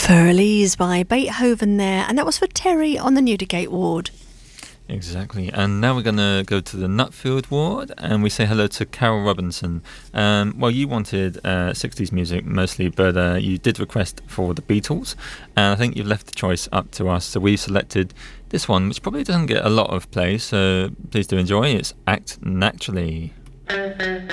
Furlies by Beethoven there, and that was for Terry on the Newdigate ward. Exactly, and now we're going to go to the Nutfield ward, and we say hello to Carol Robinson. Well, you wanted 60s music mostly, but you did request for the Beatles, and I think you've left the choice up to us, so we've selected this one, which probably doesn't get a lot of play, so please do enjoy. It's Act Naturally. Thank